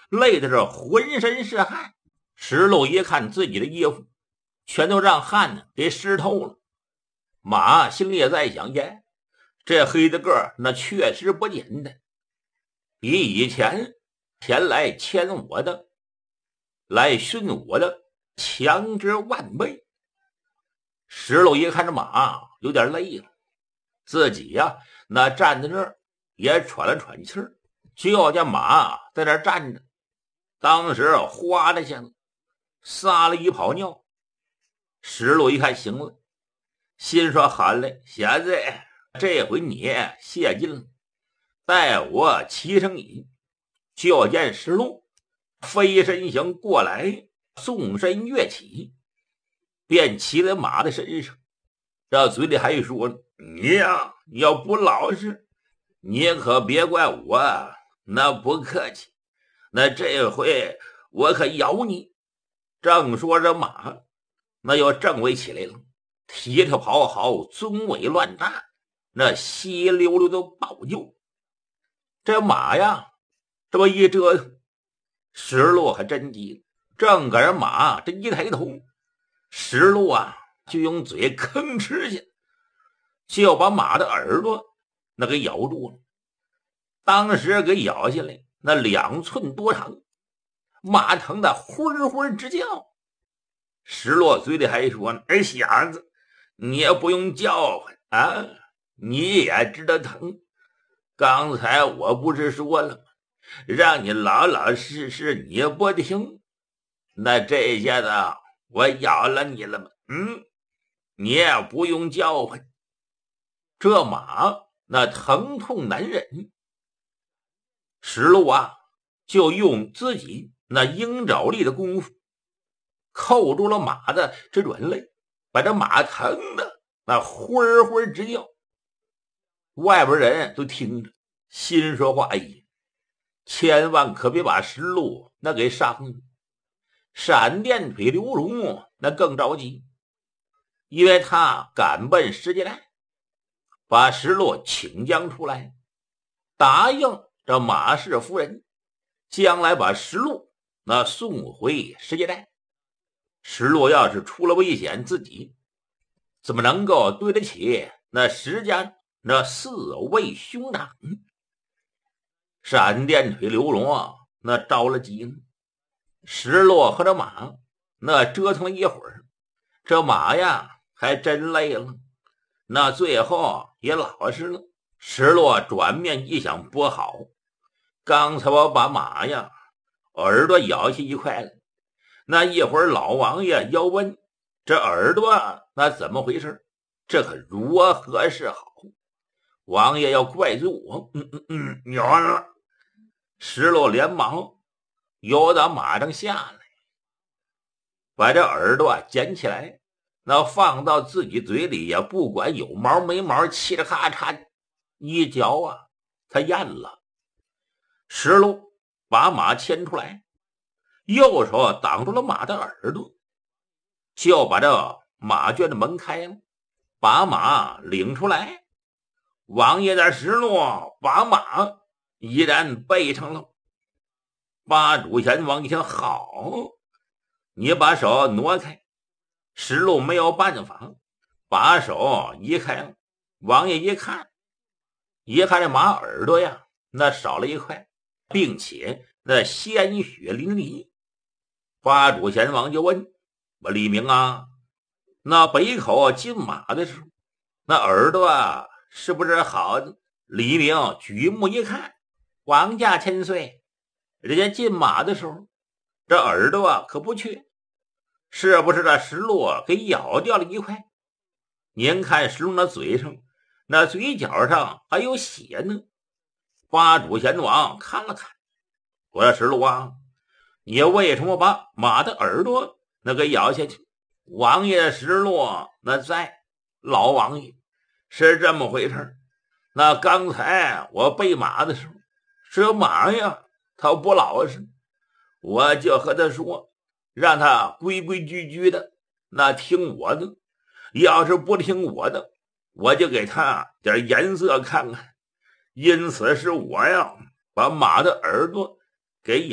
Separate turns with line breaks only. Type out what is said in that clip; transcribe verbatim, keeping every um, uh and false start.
累的是浑身是汗。石路一看自己的衣服全都让汗给湿透了，马心里也在想，耶，这黑的个那确实不简单，比以前前来牵我的来训我的强之万倍。石路一看这马有点累了，自己呀、啊、那站在那儿也喘了喘气儿，就要见马在那儿站着，当时哗的一下子撒了一泡尿。石路一看行了，心说好嘞，现在这回你泄劲了，待我骑上你。就见石路飞身行过来，纵身跃起，便骑在马的身上，这嘴里还说，你呀你要不老实，你可别怪我那不客气，那这回我可咬你。正说着，马那又正位起来了，蹄条跑好，尊尾乱炸，那稀溜溜的暴叫。这马呀这么一折腾，石路还真急了，正赶上马这一抬头，石路啊就用嘴吭哧下，就要把马的耳朵那给咬住了。当时给咬下来那两寸多长，马疼的呼呼直叫。石路嘴里还说，哎小子，你也不用叫唤啊，你也知道疼，刚才我不是说了吗，让你老老实实，你也不听，那这下子我咬了你了吗？嗯，你也不用叫唤。这马那疼痛难忍，石路啊就用自己那鹰爪力的功夫扣住了马的这软肋，把这马疼的那呼呼直叫。外边人都听着，心说话，哎呀，千万可别把石路那给伤了。闪电腿刘荣那更着急，因为他赶奔石碣寨，把石路请将出来，答应这马氏夫人将来把石路那送回石碣寨。石路要是出了危险，自己怎么能够对得起那石家那四位兄长？闪电腿刘荣啊那着了急了。石路和这马那折腾了一会儿，这马呀还真累了，那最后也老实了。石路转面一想，不好，刚才我把马呀耳朵咬下一块了，那一会儿老王爷要问这耳朵那怎么回事，这可如何是好？王爷要怪罪我。嗯嗯嗯，有了。石路连忙由打马上下来，把这耳朵捡起来，那放到自己嘴里，也不管有毛没毛，嘁哩咔嚓一嚼啊，他咽了。石路把马牵出来，右手挡住了马的耳朵，就把这马圈的门开了，把马领出来。王爷的石路把马依然背上了。八主贤王一听，好，你把手挪开。石路没有办法，把手移开了。王爷一看，一看这马耳朵呀那少了一块，并且那鲜血淋漓。八主贤王就问，我李明啊，那北口进马的时候，那耳朵啊是不是好的？李明举目一看，王家千岁，人家进马的时候这耳朵啊可不缺，是不是这石路给咬掉了一块？您看石路那嘴上那嘴角上还有血呢。八主贤王看了看，我说石路啊，你为什么把马的耳朵那个咬下去？王爷石路那在，老王爷是这么回事。那刚才我备马的时候，这马呀他不老实，我就和他说，让他规规矩矩的那听我的，要是不听我的，我就给他点颜色看看。因此是我呀把马的耳朵给咬